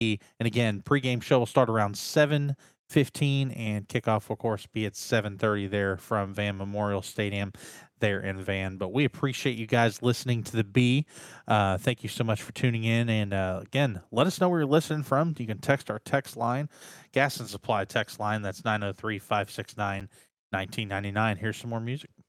And again, pregame show will start around 7:15, and kickoff will, of course, be at 7:30 there from Van Memorial Stadium there in Van. But we appreciate you guys listening to the B. Thank you so much for tuning in. And again, let us know where you're listening from. You can text our text line, Gas and Supply text line. That's 903-569-1999. Here's some more music.